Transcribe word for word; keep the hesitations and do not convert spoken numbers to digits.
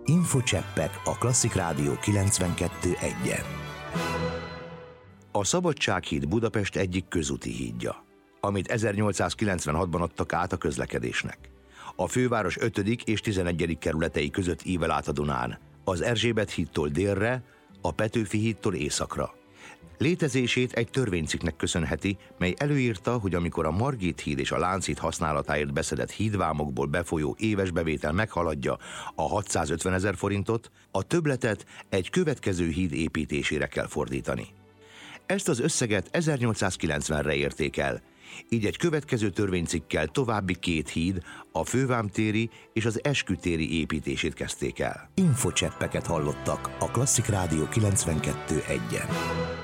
Infocseppek a Klasszik Rádió kilencvenkettő egyen. A Szabadsághíd Budapest egyik közúti hídja, amit ezernyolcszázkilencvenhatban adtak át a közlekedésnek. A főváros ötödik és tizenegyedik kerületei között ível át a Dunán, az Erzsébet hídtól délre, a Petőfi hídtól északra. Létezését egy törvénycikknek köszönheti, mely előírta, hogy amikor a Margit híd és a Lánchíd használatáért beszedett hídvámokból befolyó éves bevétel meghaladja a hatszázötvenezer forintot, a többletet egy következő híd építésére kell fordítani. Ezt az összeget ezernyolcszázkilencvenre érték el, így egy következő törvénycikkkel további két híd, a Fővámtéri és az Eskütéri építését kezdték el. Infocseppeket hallottak a Klasszik Rádió kilencvenkettő egyen.